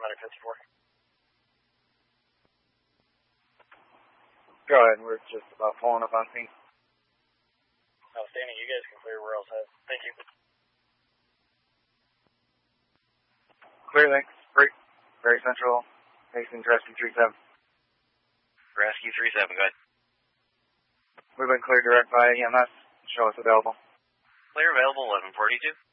paramedic 54. Go ahead, we're just about pulling up on scene. Outstanding, you guys can clear where else at. Thank you. Clear, thanks. Very Central, facing Rescue 37. Rescue 37, go ahead. We've been cleared direct by EMS. Show us available. Clear available, 1142.